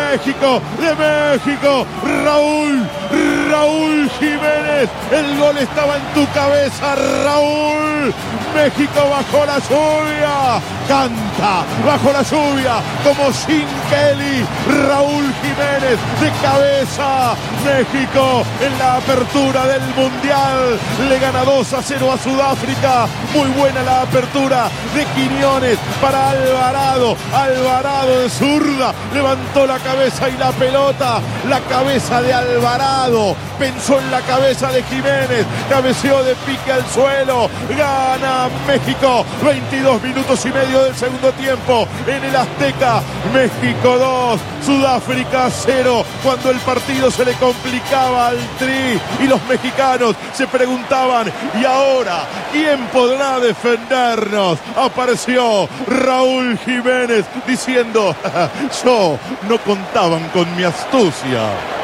México, Raúl Jiménez, el gol estaba en tu cabeza, Raúl. México bajo la lluvia, canta bajo la lluvia como sin Kelly, Raúl Jiménez de cabeza. México en la apertura del Mundial le gana 2-0 a Sudáfrica. Muy buena la apertura de Quiñones para Alvarado de zurda, levantó la cabeza y la pelota, la cabeza de Alvarado, pensó en la cabeza de Jiménez, cabeceó de pique al suelo, gana México, 22 minutos y medio del segundo tiempo en el Azteca. México 2, Sudáfrica 0, cuando el partido se le complicaba al Tri y los mexicanos se preguntaban, ¿y ahora quién podrá defendernos? Apareció Raúl Jiménez diciendo, yo no contaban con mi astucia.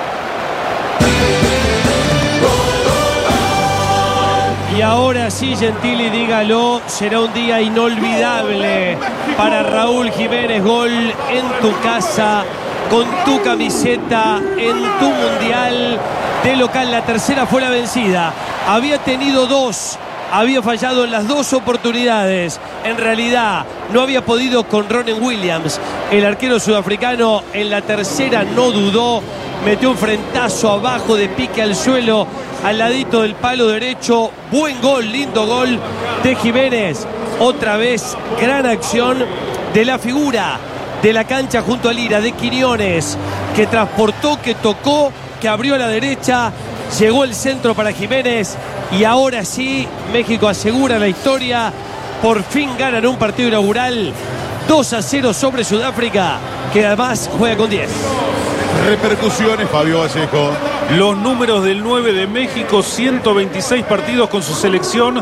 Y ahora sí, Gentili, dígalo, será un día inolvidable para Raúl Jiménez. Gol en tu casa, con tu camiseta, en tu Mundial de local. La tercera fue la vencida. Había tenido dos, había fallado en las dos oportunidades. En realidad no había podido con Ronwen Williams. El arquero sudafricano en la tercera no dudó, metió un frentazo abajo de pique al suelo, al ladito del palo derecho. Buen gol, lindo gol de Jiménez. Otra vez gran acción de la figura de la cancha junto a Lira, de Quiñones, que transportó, que tocó, que abrió a la derecha. Llegó el centro para Jiménez y ahora sí México asegura la historia. Por fin ganan un partido inaugural 2-0 sobre Sudáfrica, que además juega con 10. Repercusiones, Fabio Vallejo. Los números del 9 de México: 126 partidos con su selección,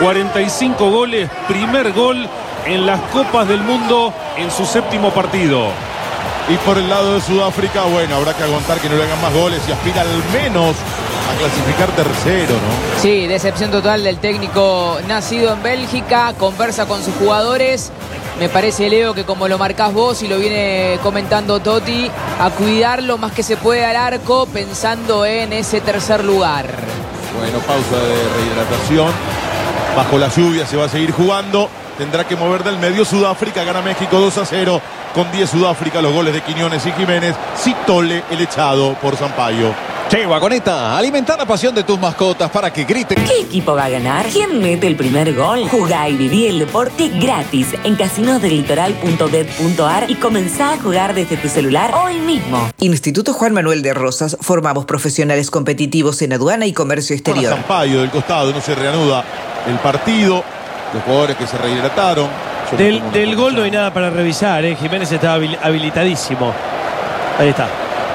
45 goles, primer gol en las Copas del Mundo en su séptimo partido. Y por el lado de Sudáfrica, bueno, habrá que aguantar que no le hagan más goles y aspira al menos a clasificar tercero, ¿no? Sí, decepción total del técnico nacido en Bélgica. Conversa con sus jugadores. Me parece, Leo, que como lo marcás vos y lo viene comentando Totti, a cuidar lo más que se puede al arco, pensando en ese tercer lugar. Bueno, pausa de rehidratación. Bajo la lluvia se va a seguir jugando. Tendrá que mover del medio Sudáfrica. Gana México 2-0. Con 10 Sudáfrica, los goles de Quiñones y Jiménez. Sitole, el echado por Sampaio. Che, Vagoneta, alimenta la pasión de tus mascotas para que griten. ¿Qué equipo va a ganar? ¿Quién mete el primer gol? Jugá y viví el deporte gratis en casinosdelitoral.bet.ar y comenzá a jugar desde tu celular hoy mismo. Instituto Juan Manuel de Rosas. Formamos profesionales competitivos en aduana y comercio exterior. Sampaio del costado, no se reanuda el partido. Los jugadores que se rehidrataron. Del gol no hay nada para revisar, ¿eh? Jiménez estaba habilitadísimo. Ahí está.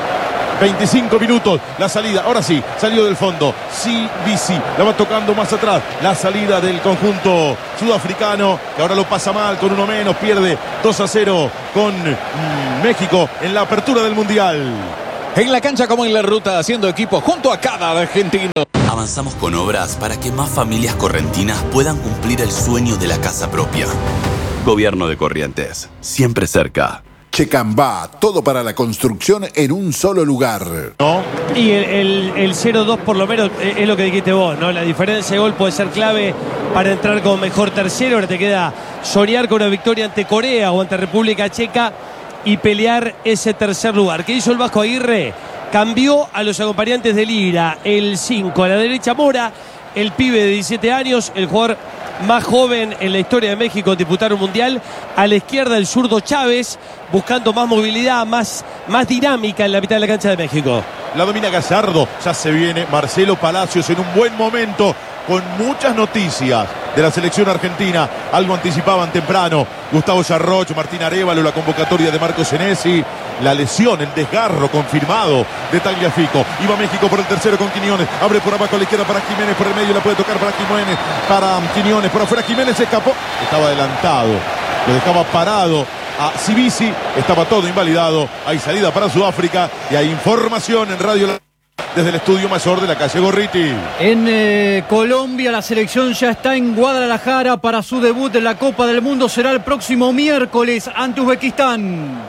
25 minutos, la salida, ahora sí, salió del fondo, sí, Bici, la va tocando más atrás, la salida del conjunto sudafricano, que ahora lo pasa mal con uno menos, pierde 2-0 con México en la apertura del Mundial. En la cancha como en la ruta, haciendo equipo junto a cada argentino. Avanzamos con obras para que más familias correntinas puedan cumplir el sueño de la casa propia. Gobierno de Corrientes, siempre cerca. Checambá, todo para la construcción en un solo lugar. ¿No? Y el 0-2 por lo menos es lo que dijiste vos, ¿no? La diferencia de gol puede ser clave para entrar como mejor tercero. Ahora te queda soñar con una victoria ante Corea o ante República Checa y pelear ese tercer lugar. ¿Qué hizo el Vasco Aguirre? Cambió a los acompañantes de Lira. El 5 a la derecha Mora, el pibe de 17 años, el jugador más joven en la historia de México en disputar un mundial. A la izquierda el zurdo Chávez, buscando más movilidad, más dinámica en la mitad de la cancha de México. La domina Gallardo, ya se viene Marcelo Palacios en un buen momento, con muchas noticias de la selección argentina. Algo anticipaban temprano Gustavo Yarroch, Martín Arévalo, la convocatoria de Marco Senesi, la lesión, el desgarro confirmado de Tagliafico. Iba México por el tercero con Quiñones, abre por abajo a la izquierda para Jiménez, por el medio la puede tocar para Quiñones, por afuera Jiménez se escapó, estaba adelantado, lo dejaba parado a Sibisi, estaba todo invalidado. Hay salida para Sudáfrica y hay información en Radio desde el estudio mayor de la calle Gorriti. En Colombia la selección ya está en Guadalajara para su debut en la Copa del Mundo. Será el próximo miércoles ante Uzbekistán.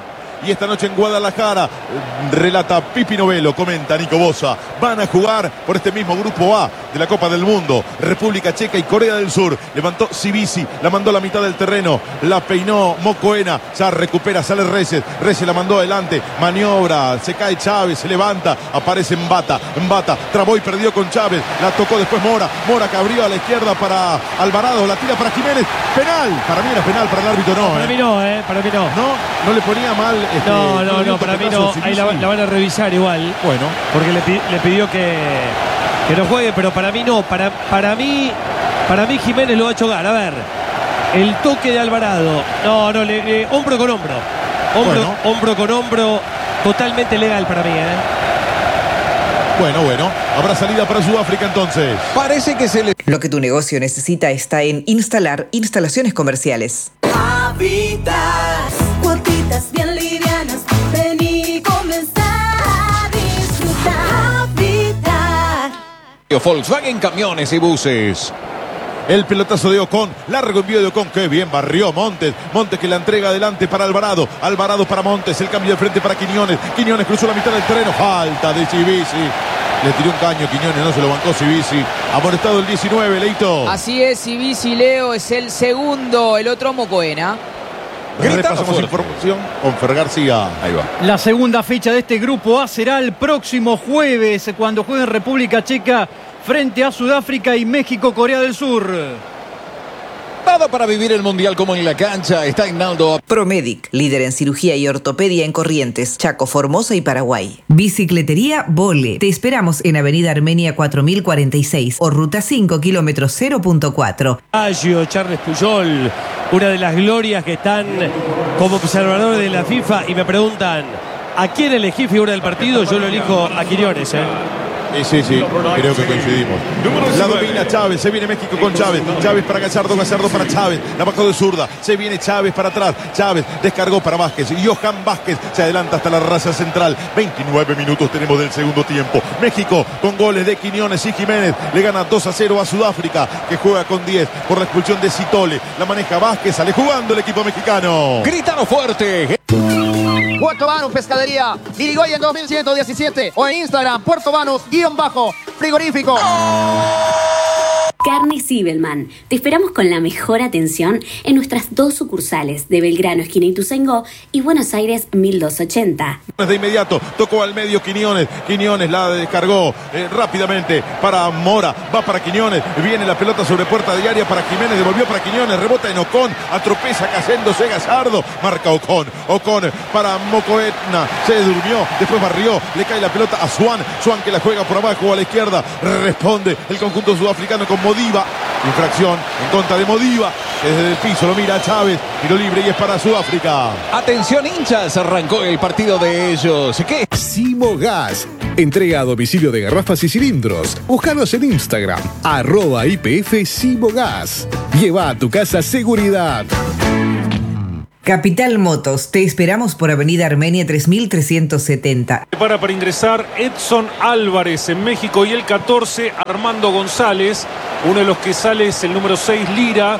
y esta noche en Guadalajara. Relata Pipi Novelo, comenta Nico Bosa. Van a jugar por este mismo grupo A de la Copa del Mundo. República Checa y Corea del Sur. Levantó Sibisi, la mandó a la mitad del terreno, la peinó Mocoena, ya recupera, sale Reyes la mandó adelante, maniobra, se cae Chávez, se levanta, aparece Mbata, trabó y perdió con Chávez, la tocó después Mora que abrió a la izquierda para Alvarado, la tira para Jiménez, penal, para mí era penal, para el árbitro no. Para mí no, para mí no. No le ponía mal. No, para mí no, ahí la van a revisar igual. Bueno. Porque le pidió que no juegue, pero para mí no, para mí Jiménez lo va a chocar, a ver. El toque de Alvarado, hombro con hombro. Hombro con hombro, totalmente legal para mí, Bueno, habrá salida para Sudáfrica entonces. Parece que se le... Lo que tu negocio necesita está en Instalar Instalaciones Comerciales. Habitat, cuotitas bien livianas, ven y comenzar a disfrutar. Habitat. Volkswagen Camiones y Buses. El pelotazo de Ocon, largo envío de Ocon, que bien barrió Montes que la entrega adelante para Alvarado para Montes, el cambio de frente para Quiñones cruzó la mitad del terreno, falta de Sibisi, le tiró un caño Quiñones, no se lo bancó Sibisi, amonestado el 19, Leito. Así es, Sibisi, Leo, es el segundo, el otro Mocoena. Repasamos información con Fer García. Ahí va. La segunda fecha de este grupo A será el próximo jueves, cuando jueguen República Checa frente a Sudáfrica y México, Corea del Sur. Nada para vivir el Mundial como en la cancha. Está Hinaldo. Promedic, líder en cirugía y ortopedia en Corrientes, Chaco, Formosa y Paraguay. Bicicletería Vole. Te esperamos en Avenida Armenia 4046 o Ruta 5, kilómetro 0.4. Agio, Charles Puyol, una de las glorias que están como observador de la FIFA, y me preguntan, ¿a quién elegí figura del partido? Yo lo elijo a Quiñones, Sí, creo que coincidimos. La domina Chávez, se viene México con Chávez para Gallardo para Chávez, la bajó de zurda, se viene Chávez para atrás, Chávez descargó para Vázquez, Johan Vázquez se adelanta hasta la raza central, 29 minutos tenemos del segundo tiempo, México con goles de Quiñones y Jiménez, le gana 2-0 a Sudáfrica, que juega con 10 por la expulsión de Citole, la maneja Vázquez, sale jugando el equipo mexicano. Grítalo fuerte. Puerto Banús Pescadería, Irigoyen 2117 o en Instagram Puerto Banús_frigorífico. Carnes Zibelman. Te esperamos con la mejor atención en nuestras dos sucursales de Belgrano, esquina Ituzaingó, y Buenos Aires 1280. De inmediato tocó al medio Quiñones la descargó rápidamente para Mora, va para Quiñones, viene la pelota sobre puerta de área para Jiménez, devolvió para Quiñones, rebota en Ocon, atropeza cayéndose Gallardo, marca Ocon para Mocoena, se durmió, después barrió, le cae la pelota a Swan que la juega por abajo a la izquierda, responde el conjunto sudafricano con Modiva, infracción en contra de Modiva, desde el piso lo mira Chávez, tiro libre y es para Sudáfrica. Atención hinchas, arrancó el partido de ellos. ¿Qué? Simogas, entrega a domicilio de garrafas y cilindros. Búscanos en Instagram, @IPF Simogas. Lleva a tu casa seguridad. Capital Motos, te esperamos por Avenida Armenia 3370. Para ingresar Edson Álvarez en México, y el 14 Armando González. Uno de los que sale es el número 6 Lira,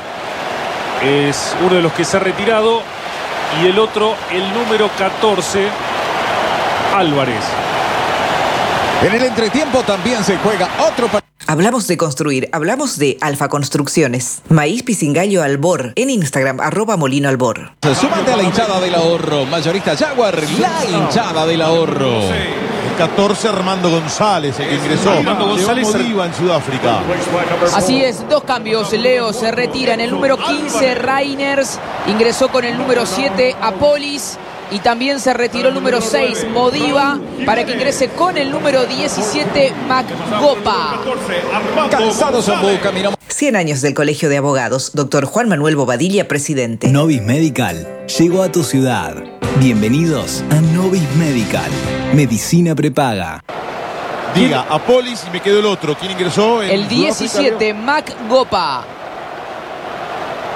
es uno de los que se ha retirado, y el otro el número 14 Álvarez. En el entretiempo también se juega otro partido. Hablamos de construir, hablamos de Alfa Construcciones. Maíz Pisingallo Albor, en Instagram, @Molino Albor. Súmate a la hinchada del ahorro, mayorista Jaguar, la hinchada del ahorro. El 14 Armando González, el que ingresó. Armando González Modiva en Sudáfrica. Así es, dos cambios, Leo se retira en el número 15 Reiners, ingresó con el número 7 Apolis. Y también se retiró el número 6, Modiva, para que ingrese con el número 17, Macgopa. Calzados en Boca, miramos. 100 años del Colegio de Abogados, Dr. Juan Manuel Bobadilla, presidente. Novis Medical llegó a tu ciudad. Bienvenidos a Novis Medical, medicina prepaga. Diga, Apolis, y me quedó el otro. ¿Quién ingresó? El 17, Macgopa.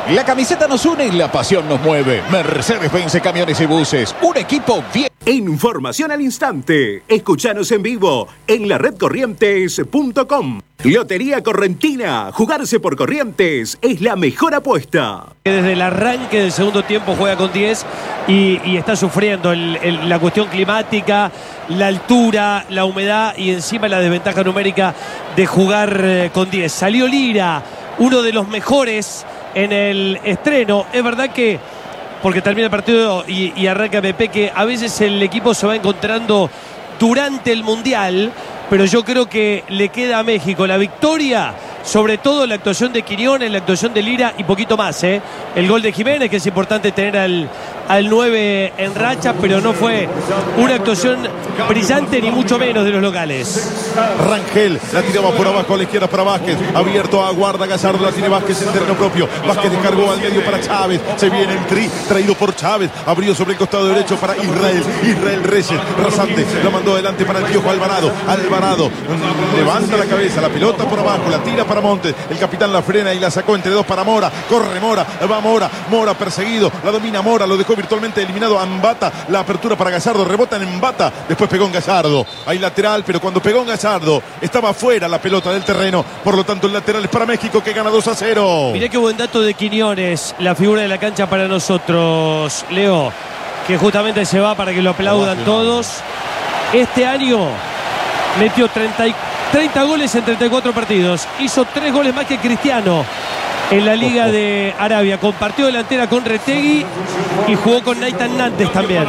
La camiseta nos une y la pasión nos mueve. Mercedes-Benz Camiones y Buses, un equipo bien. Información al instante. Escuchanos en vivo en la redcorrientes.com. Lotería Correntina. Jugarse por Corrientes es la mejor apuesta. Desde el arranque del segundo tiempo juega con 10 y está sufriendo la cuestión climática, la altura, la humedad y encima la desventaja numérica de jugar con 10. Salió Lira, uno de los mejores en el estreno. Es verdad que, porque termina el partido y arranca BP, que a veces el equipo se va encontrando durante el Mundial, pero yo creo que le queda a México la victoria, sobre todo la actuación de Quiñones, la actuación de Lira y poquito más, ¿eh? El gol de Jiménez, que es importante tener al 9 en racha, pero no fue una actuación brillante ni mucho menos de los locales. Rangel la tiraba por abajo a la izquierda para Vázquez, abierto, aguarda Gallardo, la tiene Vázquez en terreno propio. Vázquez descargó al medio para Chávez, se viene el tri, traído por Chávez, abrió sobre el costado derecho para Israel Reyes, rasante, la mandó adelante para el Piojo Alvarado levanta la cabeza, la pelota por abajo, la tira para Montes, el capitán la frena y la sacó entre dos para Mora, corre Mora, va Mora perseguido, la domina Mora, lo dejó virtualmente eliminado a Mbata, la apertura para Gallardo, rebota en Mbata, después pegó en Gallardo, hay lateral, pero cuando pegó en Gallardo estaba fuera la pelota del terreno, por lo tanto el lateral es para México, que gana 2-0. Mirá qué buen dato de Quiñones, la figura de la cancha para nosotros, Leo, que justamente se va para que lo aplaudan todos. Este año metió 30 goles en 34 partidos. Hizo 3 goles más que Cristiano en la Liga de Arabia. Compartió delantera con Retegui y jugó con Nathan Nantes también.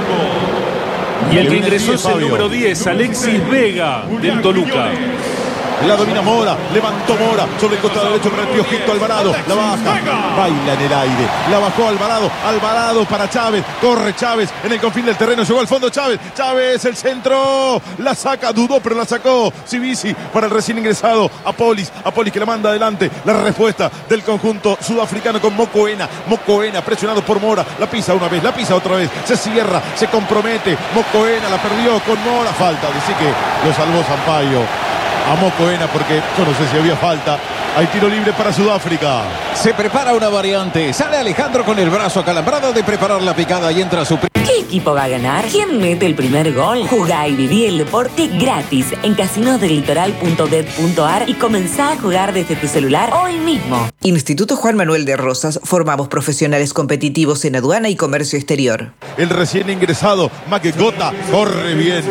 Y el que ingresó es el número 10, Alexis Vega, del Toluca. La domina Mora, levantó Mora sobre el costado derecho para el Piojito Alvarado, la baja, baila en el aire, la bajó Alvarado para Chávez, corre Chávez en el confín del terreno, llegó al fondo Chávez, el centro, la saca, dudó pero la sacó, Sibisi para el recién ingresado, Apolis que la manda adelante, la respuesta del conjunto sudafricano con Mocoena presionado por Mora, la pisa una vez, la pisa otra vez, se cierra, se compromete, Mocoena la perdió con Mora, falta, dice que lo salvó Sampaio a Mocoena porque yo no sé si había falta. Hay tiro libre para Sudáfrica. Se prepara una variante. Sale Alejandro con el brazo acalambrado de preparar la picada y entra su... ¿Qué equipo va a ganar? ¿Quién mete el primer gol? Jugá y viví el deporte gratis en casinosdelitoral.bet.ar y comenzá a jugar desde tu celular hoy mismo. Instituto Juan Manuel de Rosas. Formamos profesionales competitivos en aduana y comercio exterior. El recién ingresado, Maquegota, corre bien.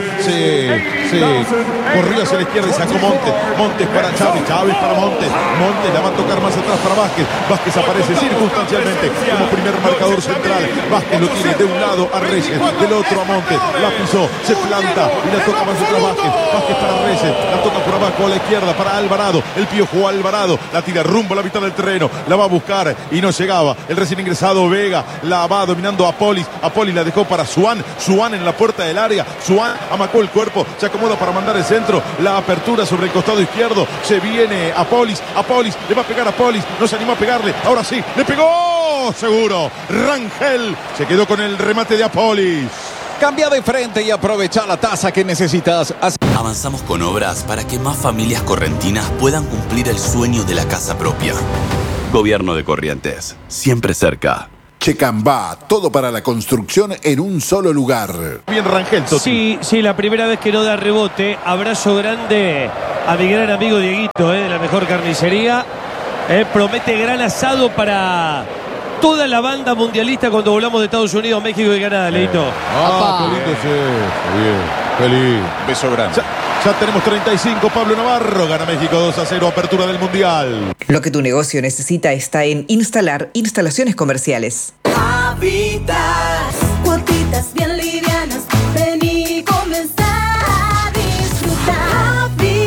Corrió hacia la izquierda y sacó Montes para Chávez para Montes la va a tocar más atrás para Vázquez aparece circunstancialmente como primer marcador central. Vázquez lo tiene de un lado a Reyes, del otro a Montes, la pisó, se planta y la toca más atrás Vázquez para Reyes, la toca por abajo a la izquierda para Alvarado, el Piojo Alvarado, la tira rumbo a la mitad del terreno, la va a buscar y no llegaba. El recién ingresado Vega la va dominando a Apolis la dejó para Suán en la puerta del área, Suán amacó el cuerpo, se acomoda para mandar el centro, la apertura sobre el costado izquierdo, se viene Apolis, le va a pegar a Apolis, no se animó a pegarle, ahora sí, le pegó, seguro, Rangel se quedó con el remate de Apolis. Cambia de frente y aprovecha la tasa que necesitas. Avanzamos con obras para que más familias correntinas puedan cumplir el sueño de la casa propia. Gobierno de Corrientes, siempre cerca. Checambá, todo para la construcción en un solo lugar. Bien Rangel, Toti. Sí, la primera vez que no da rebote. Abrazo grande a mi gran amigo Dieguito, de la mejor carnicería. Promete gran asado para toda la banda mundialista cuando volvamos de Estados Unidos, México y Canadá, Leito. Qué lindo bien, feliz. Beso grande. Ya tenemos 35, Pablo Navarro, gana México 2-0, apertura del Mundial. Lo que tu negocio necesita está en instalaciones comerciales. Habitat, cuotitas bien livianas, ven y comenzá a disfrutar.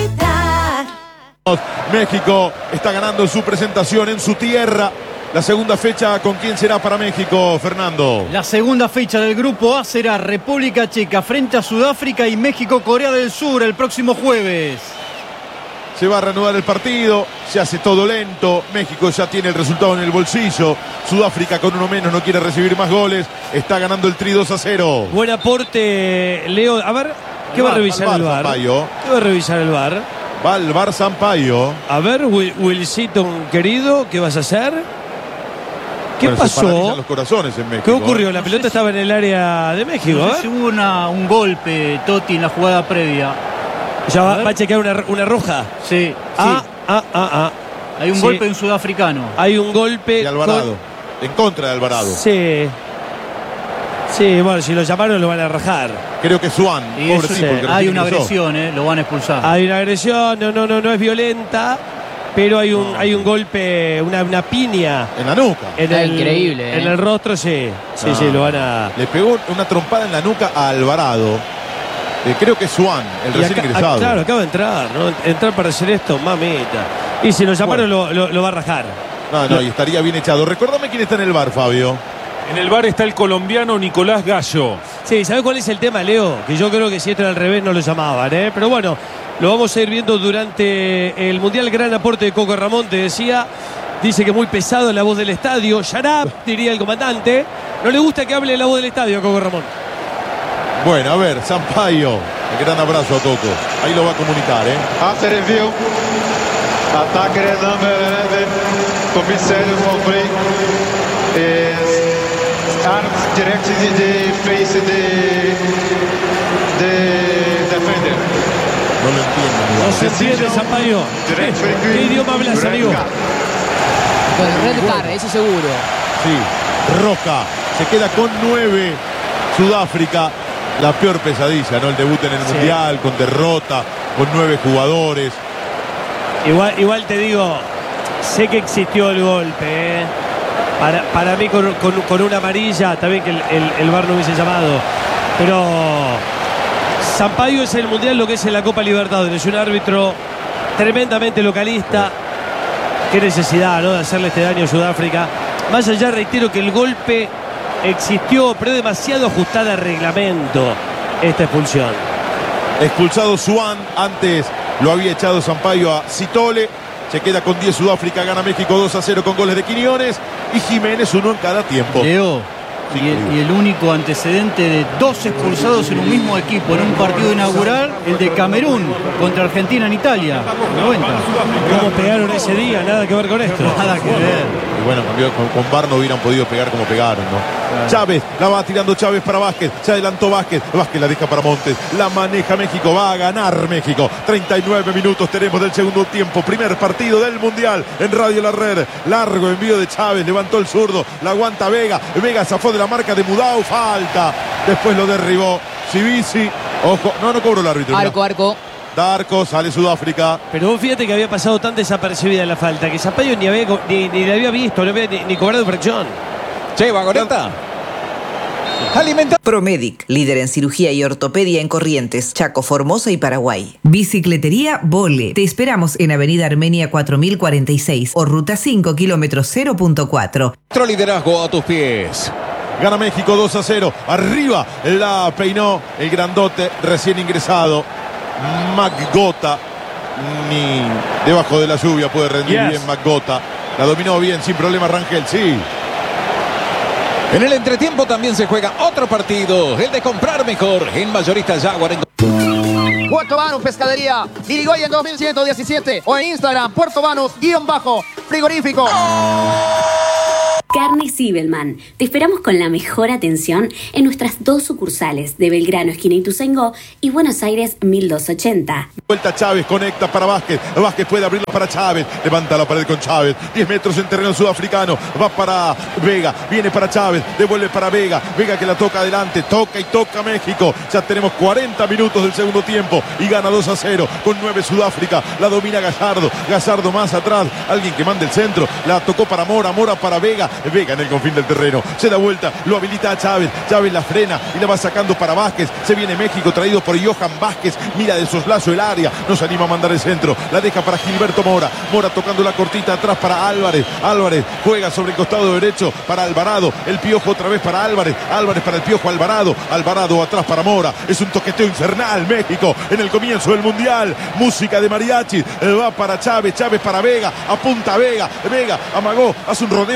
Habitat. México está ganando su presentación en su tierra. La segunda fecha, ¿con quién será para México, Fernando? La segunda fecha del Grupo A será República Checa frente a Sudáfrica y México-Corea del Sur el próximo jueves. Se va a reanudar el partido, se hace todo lento, México ya tiene el resultado en el bolsillo, Sudáfrica con uno menos no quiere recibir más goles, está ganando el tri 2-0. Buen aporte, Leo. A ver, ¿qué va a revisar el VAR? ¿Qué va a revisar el VAR? Va al VAR Sampaio. A ver, Wilson, querido, ¿qué vas a hacer? ¿Qué Bueno, se paralizan pasó? los corazones en México. ¿Qué ocurrió? La pelota estaba en el área de México, No ¿eh? sé si hubo un golpe, Totti, en la jugada previa. Ya va a chequear una roja. Sí. Hay un Sí. golpe en sudafricano. Hay un golpe. De Alvarado. En contra de Alvarado. Sí. Sí, bueno, si lo llamaron lo van a rajar. Creo que Swan. Y Pobre eso tipo, sí, que hay recién una ingresó. agresión, lo van a expulsar. Hay una agresión, no es violenta, pero hay un golpe, una piña. En la nuca. Increíble, En el rostro, sí. Sí, No. sí, lo van a. Le pegó una trompada en la nuca a Alvarado. Creo que Swan, el Y recién ingresado. claro, acaba de entrar, ¿no? Entrar para hacer esto, mamita. Y si lo llamaron, lo va a rajar. No, y estaría bien echado. Recordame quién está en el bar, Fabio. En el bar está el colombiano Nicolás Gallo. Sí, ¿sabes cuál es el tema, Leo? Que yo creo que si esto era al revés no lo llamaban, ¿eh? Pero bueno, lo vamos a ir viendo durante el Mundial. Gran aporte de Coco Ramón, te decía. Dice que muy pesado la voz del estadio. Shut up, diría el comandante. No le gusta que hable la voz del estadio a Coco Ramón. Bueno, a ver, Sampaio. Un gran abrazo a Coco. Ahí lo va a comunicar, ¿eh? After review, attacker number 11, commissary Mowbray is armed directly the face the defender. No lo entiendo. No se entiende, Sampaio. ¿Qué idioma hablas, amigo? Con el red card, eso seguro. Sí, roja. Se queda con 9. Sudáfrica. La peor pesadilla, ¿no? El debut en el Mundial, con derrota, con 9 jugadores. Igual te digo, sé que existió el golpe, ¿eh? Para mí con una amarilla, también que el VAR no hubiese llamado. Pero Sampaio es el Mundial lo que es en la Copa Libertadores. Es un árbitro tremendamente localista. Qué necesidad, ¿no?, de hacerle este daño a Sudáfrica. Más allá, reitero que el golpe existió, pero demasiado ajustada al reglamento esta expulsión. Expulsado Swan, antes lo había echado Sampaio a Citole. Se queda con 10 Sudáfrica, gana México 2-0 con goles de Quiñones y Jiménez, uno en cada tiempo. Leo, y el único antecedente de 2 expulsados en un mismo equipo en un partido inaugural, el de Camerún contra Argentina en Italia, 90. ¿Cómo pegaron ese día? Nada que ver con esto. Nada que ver. Y bueno, con VAR no hubieran podido pegar como pegaron, ¿no? Claro. Chávez, la va tirando Chávez para Vázquez. Se adelantó Vázquez. Vázquez la deja para Montes. La maneja México. Va a ganar México. 39 minutos tenemos del segundo tiempo. Primer partido del Mundial en Radio La Red. Largo envío de Chávez. Levantó el zurdo. La aguanta Vega. Vega zafó de la marca de Mudau. Falta. Después lo derribó Cibisi. Ojo. No cobró el árbitro. Arco. Darko, sale Sudáfrica. Pero vos fíjate que había pasado tan desapercibida la falta que Sampaio ni la había visto, no había ni cobrado infracción. Che, vagoneta. Promedic, líder en cirugía y ortopedia en Corrientes, Chaco, Formosa y Paraguay. Bicicletería Vole. Te esperamos en Avenida Armenia 4046 o Ruta 5, kilómetro 0.4. Nuestro liderazgo a tus pies. Gana México 2-0. Arriba la peinó el grandote recién ingresado. Magota. Ni debajo de la lluvia puede rendir bien Magota. La dominó bien, sin problema Rangel, sí. En el entretiempo también se juega otro partido, el de comprar mejor en Mayorista Jaguar. Puerto Banús Pescadería, Irigoyen 2117 o en Instagram, Puerto Banús_frigorífico. Carnes Zibelman. Te esperamos con la mejor atención en nuestras 2 sucursales de Belgrano, esquina Ituzaingó, y Buenos Aires 1280. Vuelta Chávez, conecta para Vázquez. Vázquez puede abrirlo para Chávez. Levanta la pared con Chávez. 10 metros en terreno sudafricano. Va para Vega. Viene para Chávez. Devuelve para Vega. Vega que la toca adelante. Toca y toca México. Ya tenemos 40 minutos del segundo tiempo. Y gana 2-0 con 9 Sudáfrica. La domina Gallardo. Gallardo más atrás. Alguien que manda el centro. La tocó para Mora. Mora para Vega. Vega en el confín del terreno. Se da vuelta. Lo habilita a Chávez. Chávez la frena y la va sacando para Vázquez. Se viene México traído por Johan Vázquez. Mira de soslazo el área. No se anima a mandar el centro. La deja para Gilberto Mora. Mora tocando la cortita atrás para Álvarez. Álvarez juega sobre el costado derecho para Alvarado. El Piojo otra vez para Álvarez. Álvarez para el Piojo Alvarado. Alvarado atrás para Mora. Es un toqueteo infernal México en el comienzo del Mundial. Música de mariachi. Va para Chávez. Chávez para Vega. Apunta a Vega. Vega amagó. Hace un rodeo en la puerta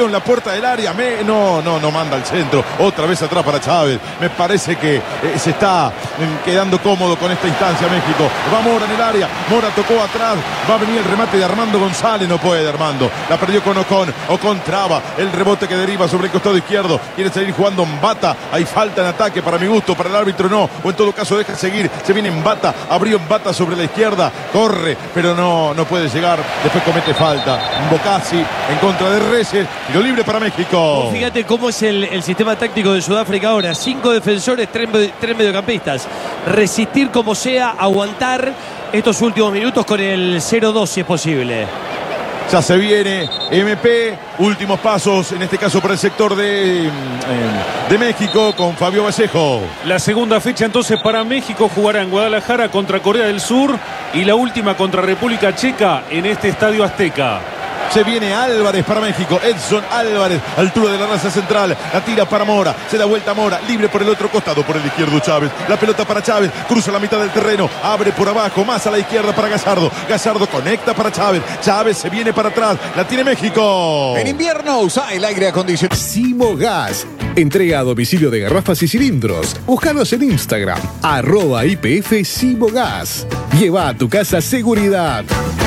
puerta del área. No manda al centro. Otra vez atrás para Chávez. Me parece que se está quedando cómodo con esta instancia México. Va Mora en el área. Mora tocó atrás. Va a venir el remate de Armando González. No puede Armando. La perdió con Ocon. Ocon traba el rebote que deriva sobre el costado izquierdo. Quiere seguir jugando Mbata. Hay falta en ataque para mi gusto. Para el árbitro no. O en todo caso deja seguir. Se viene Mbata. Abrió Mbata sobre la izquierda. Corre. Pero no puede llegar. Después comete falta. Bocassi en contra de Reyes. Tiro libre para México. Fíjate cómo es el sistema táctico de Sudáfrica ahora. 5 defensores, 3 mediocampistas. Resistir como sea, aguantar estos últimos minutos con el 0-2 si es posible. Ya se viene MP, últimos pasos, en este caso por el sector de México con Fabio Vallejo. La segunda fecha entonces para México jugará en Guadalajara contra Corea del Sur y la última contra República Checa en este Estadio Azteca. Se viene Álvarez para México. Edson Álvarez, altura de la raza central. La tira para Mora. Se da vuelta Mora. Libre por el otro costado. Por el izquierdo Chávez. La pelota para Chávez. Cruza la mitad del terreno. Abre por abajo. Más a la izquierda para Gallardo. Gallardo conecta para Chávez. Chávez se viene para atrás. La tiene México. En invierno usa el aire acondicionado. Simogas. Entrega a domicilio de garrafas y cilindros. Búscanos en Instagram. @IPF Simogas. Lleva a tu casa seguridad.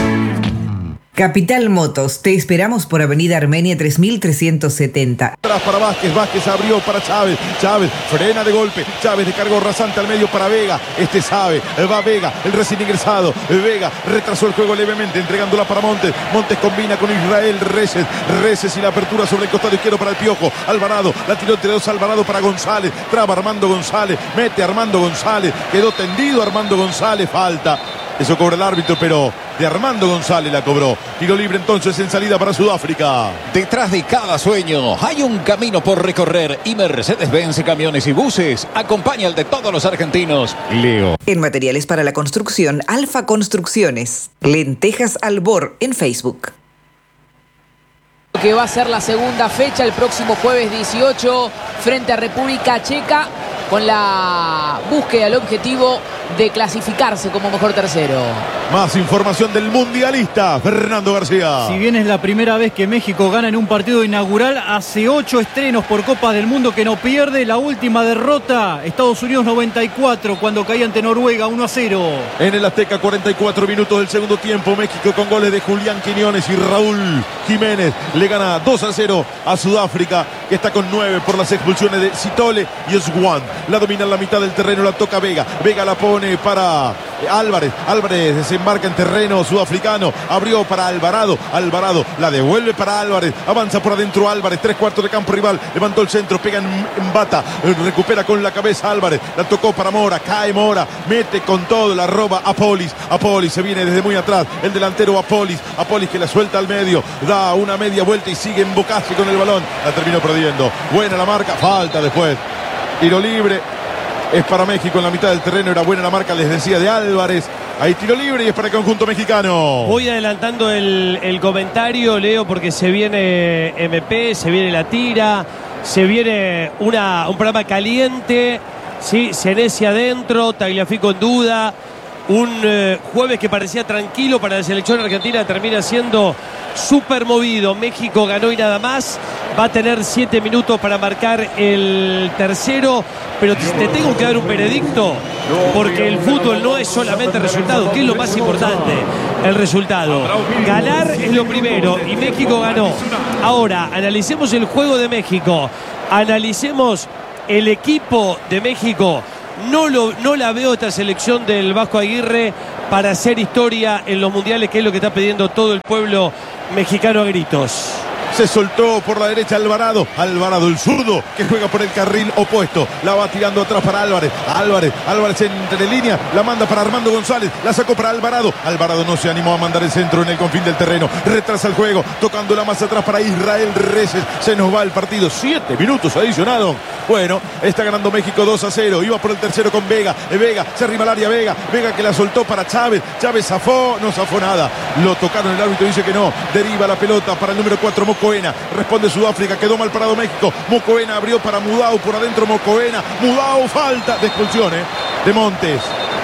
Capital Motos, te esperamos por Avenida Armenia 3370. Atrás para Vázquez, Vázquez abrió para Chávez, Chávez frena de golpe, Chávez descargó rasante al medio para Vega, sabe, va Vega, el recién ingresado, Vega retrasó el juego levemente, entregándola para Montes, Montes combina con Israel Reyes y la apertura sobre el costado izquierdo para el Piojo, Alvarado, la tiró entre dos Alvarado para González, traba Armando González, mete Armando González, quedó tendido Armando González, falta. Eso cobra el árbitro, pero de Armando González la cobró. Tiro libre entonces en salida para Sudáfrica. Detrás de cada sueño hay un camino por recorrer y Mercedes-Benz Camiones y Buses acompaña al de todos los argentinos. Leo. En materiales para la construcción, Alfa Construcciones. Lentejas Albor en Facebook. Que va a ser la segunda fecha el próximo jueves 18 frente a República Checa con la búsqueda, el objetivo de clasificarse como mejor tercero. Más información del mundialista Fernando García. Si bien es la primera vez que México gana en un partido inaugural, hace 8 estrenos por Copas del Mundo que no pierde. La última derrota, Estados Unidos 94, cuando caía ante Noruega 1-0. En el Azteca, 44 minutos del segundo tiempo. México con goles de Julián Quiñones y Raúl Jiménez. Le gana 2-0 a Sudáfrica, que está con 9 por las expulsiones de Citole y Swan. La domina en la mitad del terreno, la toca Vega. Vega la pone para Álvarez. Álvarez desembarca en terreno sudafricano. Abrió para Alvarado. Alvarado la devuelve para Álvarez. Avanza por adentro Álvarez. 3/4 de campo rival. Levantó el centro. Pega en Bata. Recupera con la cabeza Álvarez. La tocó para Mora. Cae Mora. Mete con todo. La roba Apolis. Apolis se viene desde muy atrás. El delantero Apolis. Apolis que la suelta al medio. Da una media vuelta y sigue en Bocassi con el balón. La terminó perdiendo. Buena la marca. Falta después. Tiro libre. Es para México en la mitad del terreno. Era buena la marca, les decía, de Álvarez. Hay tiro libre y es para el conjunto mexicano. Voy adelantando el comentario, Leo, porque se viene MP, se viene la tira, se viene un programa caliente. Sí, Senesi adentro, Tagliafico en duda. Un jueves que parecía tranquilo para la selección argentina termina siendo súper movido. México ganó y nada más. Va a tener 7 minutos para marcar el tercero. Pero te tengo que dar un veredicto, porque el fútbol no es solamente resultado, que es lo más importante, el resultado. Ganar es lo primero y México ganó. Ahora, analicemos el juego de México. Analicemos el equipo de México. No la veo esta selección del Vasco Aguirre para hacer historia en los mundiales, que es lo que está pidiendo todo el pueblo mexicano a gritos. Se soltó por la derecha Alvarado. Alvarado, el zurdo, que juega por el carril opuesto. La va tirando atrás para Álvarez. Álvarez entre línea. La manda para Armando González. La sacó para Alvarado. Alvarado no se animó a mandar el centro en el confín del terreno. Retrasa el juego. Tocándola más atrás para Israel Reyes. Se nos va el partido. 7 minutos adicionados. Bueno, está ganando México 2-0. Iba por el tercero con Vega. Vega se arriba al área. Vega que la soltó para Chávez. Chávez zafó. No zafó nada. Lo tocaron. El árbitro dice que no. Deriva la pelota para el número 4, Mocoena. Responde Sudáfrica. Quedó mal parado México. Mocoena abrió para Mudau. Por adentro Mocoena. Mudau, falta de expulsión de Montes.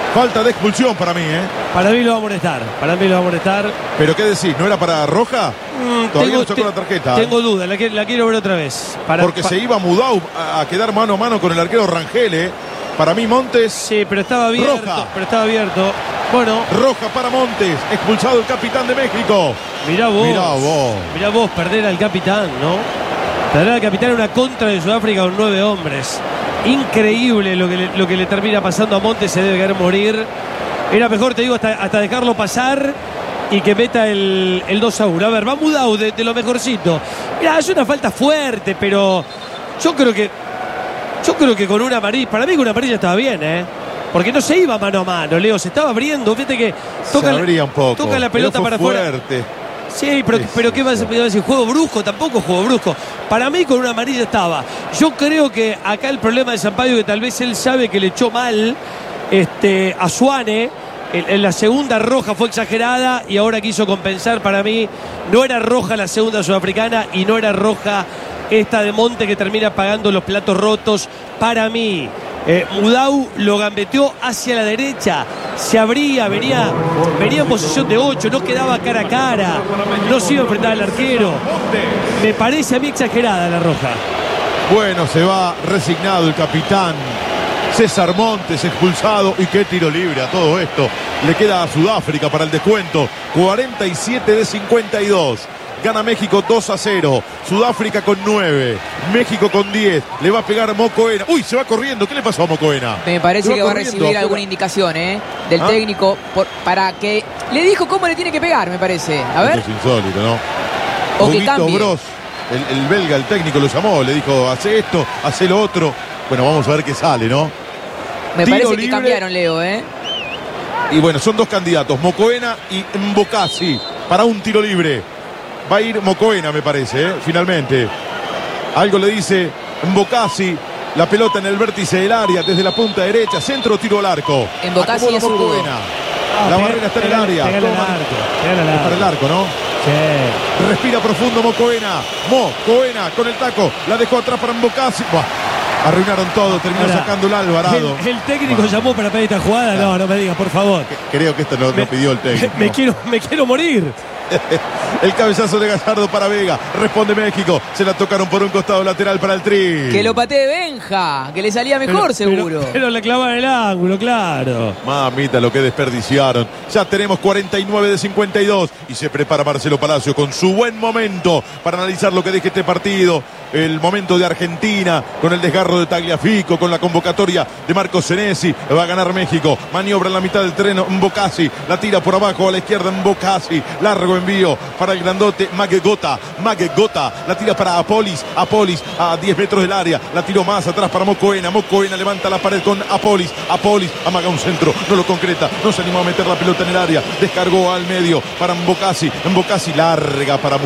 Falta de expulsión para mí, ¿eh? Para mí lo va a molestar. Para mí lo va a molestar. ¿Pero qué decís? ¿No era para roja? Todavía no sacó la tarjeta. Tengo duda, la quiero ver otra vez. Porque se iba Mudau a quedar mano a mano con el arquero Rangel, ¿eh? Para mí Montes. Sí, pero estaba abierto. Roja. Pero estaba abierto. Bueno. Roja para Montes. Expulsado el capitán de México. Mirá vos perder al capitán, ¿no? Perder al capitán en una contra de Sudáfrica con 9 hombres. Increíble lo que le termina pasando a Montes. Se debe querer morir. Era mejor, te digo, hasta dejarlo pasar y que meta el 2-1. A ver, va Mudau de lo mejorcito. Mirá, es una falta fuerte, pero yo creo que con una amarilla, para mí con una amarilla estaba bien, ¿eh? Porque no se iba mano a mano, Leo, se estaba abriendo. Fíjate que toca la pelota para afuera. Sí, pero ¿qué vas a decir? ¿Juego brusco? Tampoco juego brusco. Para mí con una amarilla estaba. Yo creo que acá el problema de Sampaio, que tal vez él sabe que le echó mal a Suane. En la segunda roja fue exagerada y ahora quiso compensar. Para mí no era roja la segunda sudafricana y no era roja esta de Monte, que termina pagando los platos rotos. Para mí Mudau lo gambeteó hacia la derecha, se abría, venía en posición de 8, no quedaba cara a cara, no se iba a enfrentar al arquero. Me parece a mí exagerada la roja. Bueno, se va resignado el capitán César Montes, expulsado. Y qué tiro libre a todo esto. Le queda a Sudáfrica para el descuento. 47 de 52. Gana México 2-0. Sudáfrica con 9. México con 10. Le va a pegar Mocoena. Uy, se va corriendo. ¿Qué le pasó a Mocoena? Me parece que va a recibir alguna indicación del técnico para que le dijo cómo le tiene que pegar, me parece. A ver. Esto es insólito, ¿no? O que cambie. Bros, el belga, el técnico, lo llamó. Le dijo, hace esto, hace lo otro. Bueno, vamos a ver qué sale, ¿no? Me parece que cambiaron, Leo, ¿eh? Y bueno, son dos candidatos, Mocoena y Mbokasi, para un tiro libre. Va a ir Mocoena, me parece, finalmente. Algo le dice Mbokasi. La pelota en el vértice del área, desde la punta derecha. Centro, tiro al arco. Mbokasi es Mocoena. La barrera está en el área. Es para el arco, ¿no? Sí. Respira profundo Mocoena. Mocoena con el taco. La dejó atrás para Mbokasi. Arruinaron todo, terminó sacando el Alvarado. El técnico llamó para pedir esta jugada. No me digas, por favor. Creo que esto no pidió el técnico. Me quiero morir. El cabezazo de Gallardo para Vega. Responde México. Se la tocaron por un costado lateral para el Tri. Que lo patee Benja, que le salía mejor, seguro. Pero le clavan el ángulo, claro. Mamita, lo que desperdiciaron. Ya tenemos 49 de 52. Y se prepara Marcelo Palacio con su buen momento para analizar lo que deje este partido. El momento de Argentina, con el desgarro de Tagliafico, con la convocatoria de Marcos Senesi. Va a ganar México. Maniobra en la mitad del terreno Mbokasi. La tira por abajo a la izquierda Mbokasi. Largo envío para el grandote Magegota. La tira para Apolis a 10 metros del área. La tiró más atrás para Mocoena. Mocoena levanta la pared con Apolis amaga un centro, no lo concreta, no se animó a meter la pelota en el área. Descargó al medio para Mbokasi larga para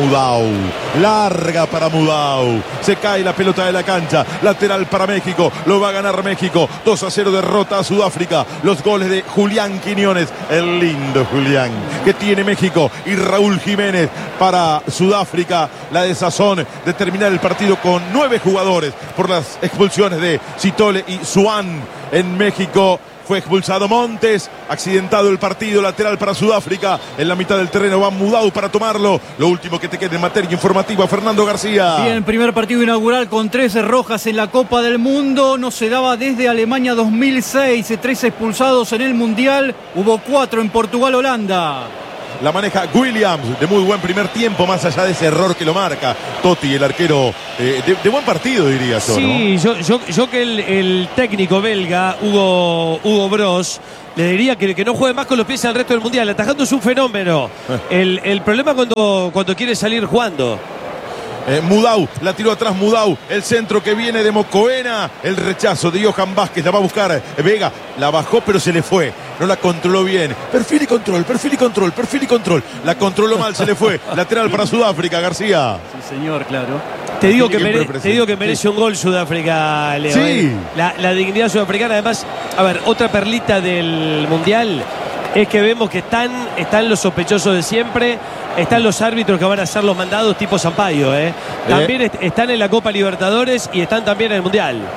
Mudau. Se cae la pelota de la cancha. Lateral para México. Lo va a ganar México. 2-0 derrota a Sudáfrica. Los goles de Julián Quiñones. El lindo Julián que tiene México. Y Raúl Jiménez para Sudáfrica. La desazón de terminar el partido con 9 jugadores por las expulsiones de Sitole y Suan. En México fue expulsado Montes, accidentado el partido, lateral para Sudáfrica. En la mitad del terreno va Mudau para tomarlo. Lo último que te queda en materia informativa, Fernando García. Bien, primer partido inaugural con 13 rojas en la Copa del Mundo. No se daba desde Alemania 2006. 13 expulsados en el Mundial. Hubo 4 en Portugal, Holanda. La maneja Williams, de muy buen primer tiempo, más allá de ese error que lo marca Totti, el arquero de buen partido, diría yo. Sí, ¿no? yo que el técnico belga, Hugo Bros, le diría que no juegue más con los pies al resto del Mundial. Atajando es un fenómeno. El problema cuando quiere salir jugando. Mudau, la tiró atrás Mudau, el centro que viene de Mocoena, el rechazo de Johan Vázquez, la va a buscar Vega, la bajó pero se le fue, no la controló bien, perfil y control, la controló mal, se le fue, lateral para Sudáfrica, García. Sí señor, claro. Te digo que merece un gol Sudáfrica, Leo. Sí. La dignidad sudafricana, además, a ver, otra perlita del Mundial es que vemos que están los sospechosos de siempre. Están los árbitros que van a hacer los mandados tipo Sampaio, También están en la Copa Libertadores y están también en el Mundial.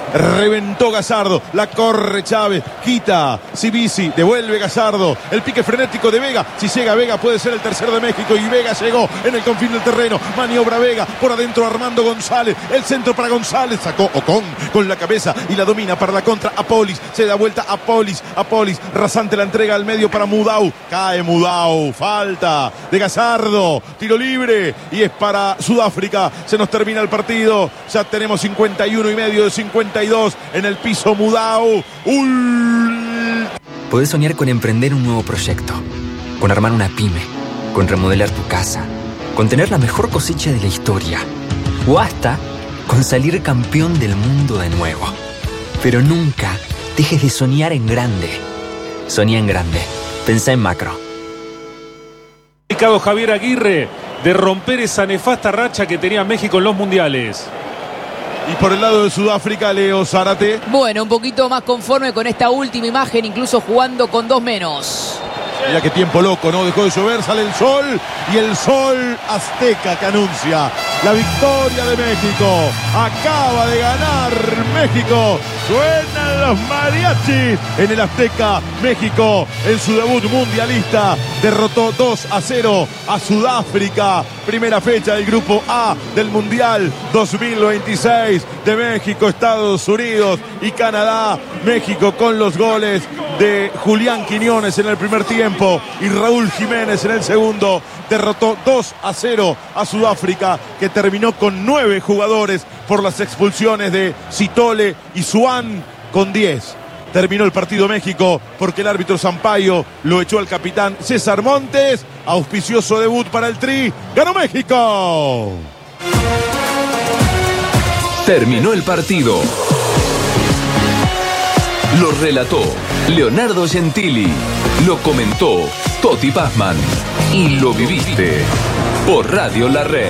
Reventó Gallardo, la corre Chávez, quita Sibisi, devuelve Gallardo, el pique frenético de Vega, si llega Vega puede ser el tercero de México y Vega llegó en el confín del terreno, maniobra Vega, por adentro Armando González, el centro para González, sacó Ocon con la cabeza y la domina para la contra Apolis, se da vuelta Apolis, rasante la entrega al medio para Mudau, cae Mudau, falta de Gallardo, tiro libre y es para Sudáfrica, se nos termina el partido, ya tenemos 51 y medio de 52 en el piso Mudau. Podés soñar con emprender un nuevo proyecto, con armar una pyme, con remodelar tu casa, con tener la mejor cosecha de la historia o hasta con salir campeón del mundo de nuevo. Pero nunca dejes de soñar en grande. Soñá en grande. Pensá en macro. Javier Aguirre de romper esa nefasta racha que tenía México en los mundiales. Y por el lado de Sudáfrica, Leo Zárate. Bueno, un poquito más conforme con esta última imagen, incluso jugando con 2 menos. Mira qué tiempo loco, ¿no? Dejó de llover, sale el sol y el sol azteca que anuncia la victoria de México. Acaba de ganar México. Suenan los mariachis en el Azteca. México en su debut mundialista derrotó 2-0 a Sudáfrica. Primera fecha del grupo A del Mundial 2026 de México, Estados Unidos y Canadá. México con los goles de Julián Quiñones en el primer tiempo y Raúl Jiménez en el segundo. Derrotó 2-0 a Sudáfrica, que terminó con 9 jugadores por las expulsiones de Citole y Suán con 10. Terminó el partido México porque el árbitro Sampaio lo echó al capitán César Montes. Auspicioso debut para el Tri. ¡Ganó México! Terminó el partido. Lo relató Leonardo Gentili. Lo comentó Toti Pazman. Y lo viviste por Radio La Red.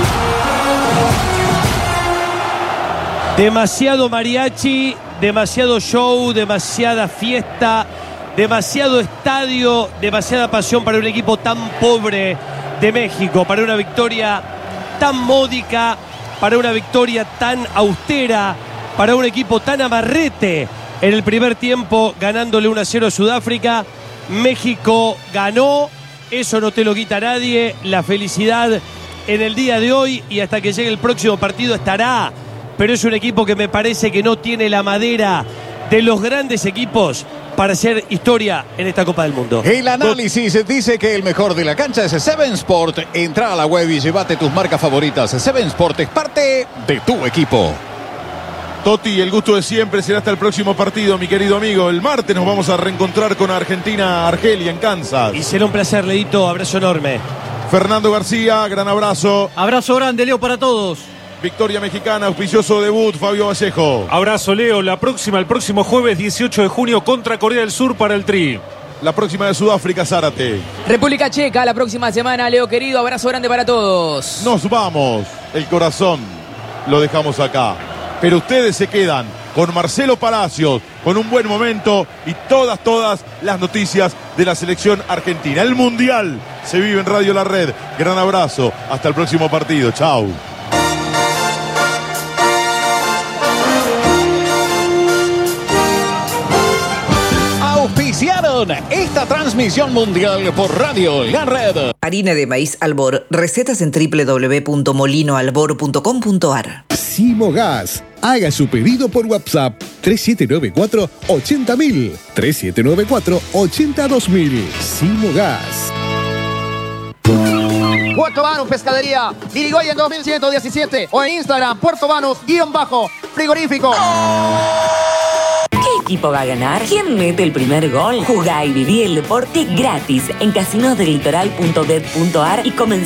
Demasiado mariachi, demasiado show, demasiada fiesta, demasiado estadio, demasiada pasión para un equipo tan pobre de México, para una victoria tan módica, para una victoria tan austera, para un equipo tan amarrete. En el primer tiempo, ganándole 1-0 a Sudáfrica, México ganó, eso no te lo quita nadie, la felicidad en el día de hoy y hasta que llegue el próximo partido estará. Pero es un equipo que me parece que no tiene la madera de los grandes equipos para hacer historia en esta Copa del Mundo. El análisis dice que el mejor de la cancha es Seven Sport. Entra a la web y llévate tus marcas favoritas. Seven Sport es parte de tu equipo. Toti, el gusto de siempre, será hasta el próximo partido, mi querido amigo. El martes nos vamos a reencontrar con Argentina-Argelia en Kansas. Y será un placer, Leito, abrazo enorme. Fernando García, gran abrazo. Abrazo grande, Leo, para todos. Victoria mexicana, auspicioso debut, Fabio Vallejo. Abrazo, Leo. El próximo jueves 18 de junio contra Corea del Sur para el Tri. La próxima de Sudáfrica, Zárate. República Checa, la próxima semana, Leo querido. Abrazo grande para todos. Nos vamos. El corazón lo dejamos acá. Pero ustedes se quedan con Marcelo Palacios, con un buen momento y todas las noticias de la selección argentina. El Mundial se vive en Radio La Red. Gran abrazo. Hasta el próximo partido. Chau. Auspiciaron esta transmisión mundial por Radio La Red. Harina de maíz Albor. Recetas en www.molinoalbor.com.ar. Simogas. Haga su pedido por WhatsApp 3794-80000. 3794-82000. Simogas. Puerto Banús Pescadería, Irigoyen 2117 o en Instagram, Puerto Banús_frigorífico. ¿Qué equipo va a ganar? ¿Quién mete el primer gol? Jugá y viví el deporte gratis en casinosdelitoral.bet.ar y comenzá